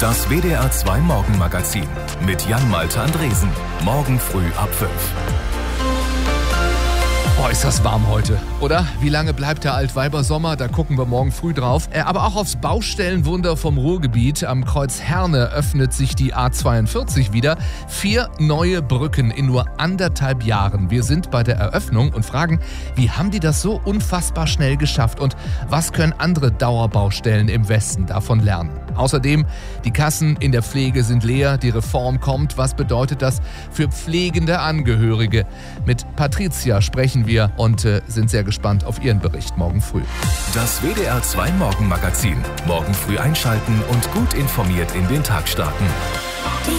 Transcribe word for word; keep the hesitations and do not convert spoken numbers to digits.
Das W D R zwei Morgenmagazin mit Jan-Malte Andresen. Morgen früh ab fünf. Boah, ist das warm heute, oder? Wie lange bleibt der Altweibersommer? Da gucken wir morgen früh drauf. Äh, aber auch aufs Baustellenwunder vom Ruhrgebiet. Am Kreuz Herne öffnet sich die A zweiundvierzig wieder. Vier neue Brücken in nur anderthalb Jahren. Wir sind bei der Eröffnung und fragen, wie haben die das so unfassbar schnell geschafft? Und was können andere Dauerbaustellen im Westen davon lernen? Außerdem, die Kassen in der Pflege sind leer, die Reform kommt. Was bedeutet das für pflegende Angehörige? Mit Patricia sprechen wir und äh, sind sehr gespannt auf ihren Bericht morgen früh. Das W D R zwei Morgenmagazin. Morgen früh einschalten und gut informiert in den Tag starten.